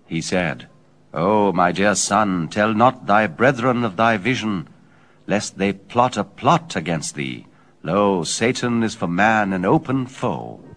He said, O my dear son, tell not thy brethren of thy vision, lest they plot a plot against thee. Lo, Satan is for man an open foe.